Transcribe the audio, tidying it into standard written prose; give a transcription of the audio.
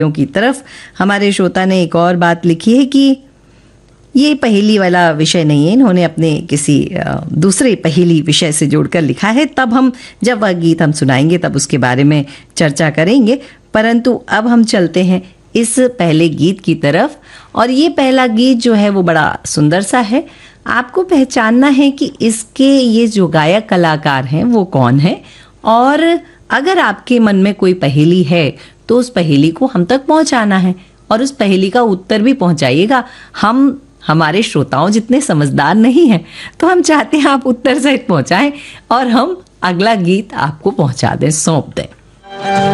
की तरफ हमारे श्रोता ने एक और बात लिखी है कि ये पहेली वाला विषय नहीं है, इन्होंने अपने किसी दूसरे पहेली विषय से जोड़कर लिखा है। तब हम जब वह गीत हम सुनाएंगे तब उसके बारे में चर्चा करेंगे, परंतु अब हम चलते हैं इस पहले गीत की तरफ। और ये पहला गीत जो है वो बड़ा सुंदर सा है। आपको पहचानना है कि इसके ये जो गायक कलाकार हैं वो कौन है, और अगर आपके मन में कोई पहेली है तो उस पहेली को हम तक पहुंचाना है और उस पहेली का उत्तर भी पहुंचाइएगा। हम हमारे श्रोताओं जितने समझदार नहीं हैं, तो हम चाहते हैं आप उत्तर सहित पहुंचाएं और हम अगला गीत आपको पहुंचा दें, सौंप दें।